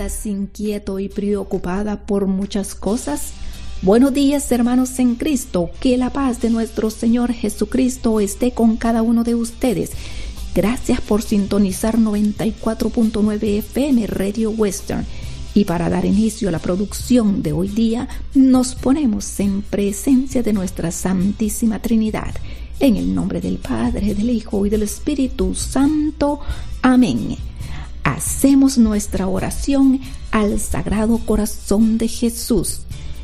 ¿Estás inquieto y preocupada por muchas cosas? Buenos días, hermanos en Cristo. Que la paz de nuestro Señor Jesucristo esté con cada uno de ustedes. Gracias por sintonizar 94.9 FM Radio Western. Y para dar inicio a la producción de hoy día, nos ponemos en presencia de nuestra Santísima Trinidad. En el nombre del Padre, del Hijo y del Espíritu Santo. Amén. Hacemos nuestra oración al Sagrado Corazón de Jesús.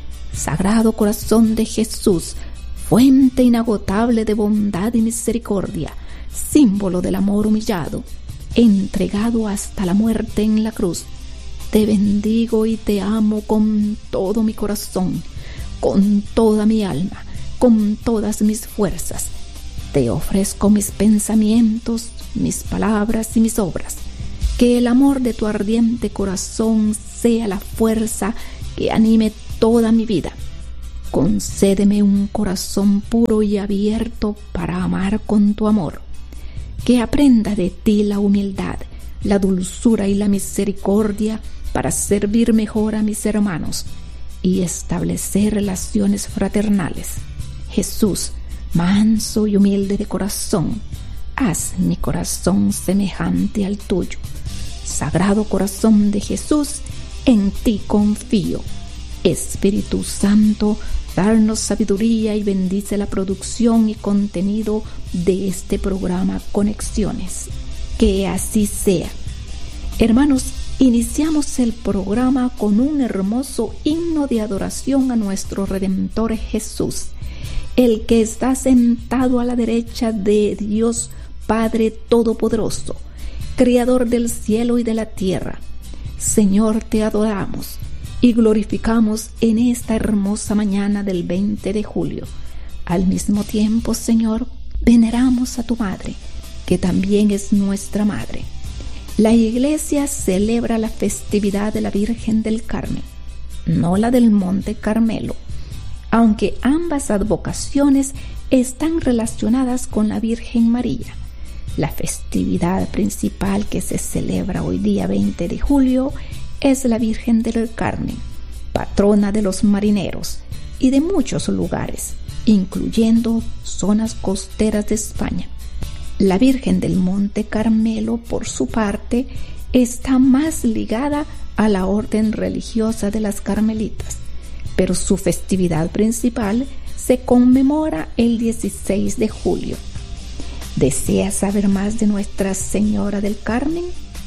Sagrado Corazón de Jesús, fuente inagotable de bondad y misericordia, símbolo del amor humillado, entregado hasta la muerte en la cruz. Te bendigo y te amo con todo mi corazón, con toda mi alma, con todas mis fuerzas. Te ofrezco mis pensamientos, mis palabras y mis obras. Que el amor de tu ardiente corazón sea la fuerza que anime toda mi vida. Concédeme un corazón puro y abierto para amar con tu amor. Que aprenda de ti la humildad, la dulzura y la misericordia para servir mejor a mis hermanos y establecer relaciones fraternales. Jesús, manso y humilde de corazón, haz mi corazón semejante al tuyo. Sagrado Corazón de Jesús, en ti confío. Espíritu Santo, darnos sabiduría y bendice la producción y contenido de este programa Conexiones. Que así sea. Hermanos, iniciamos el programa con un hermoso himno de adoración a nuestro Redentor Jesús, el que está sentado a la derecha de Dios Padre Todopoderoso, Creador del cielo y de la tierra. Señor, te adoramos y glorificamos en esta hermosa mañana del 20 de julio. Al mismo tiempo, Señor, veneramos a tu Madre, que también es nuestra Madre. La Iglesia celebra la festividad de la Virgen del Carmen, no la del Monte Carmelo, aunque ambas advocaciones están relacionadas con la Virgen María. La festividad principal que se celebra hoy día 20 de julio es la Virgen del Carmen, patrona de los marineros y de muchos lugares, incluyendo zonas costeras de España. La Virgen del Monte Carmelo, por su parte, está más ligada a la orden religiosa de las carmelitas, pero su festividad principal se conmemora el 16 de julio. ¿Deseas saber más de Nuestra Señora del Carmen,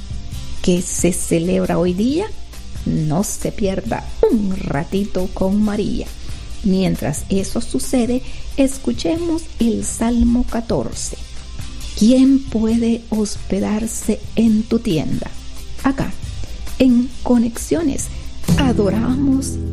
que se celebra hoy día? No se pierda un ratito con María. Mientras eso sucede, escuchemos el Salmo 14. ¿Quién puede hospedarse en tu tienda? Acá, en Conexiones, adoramos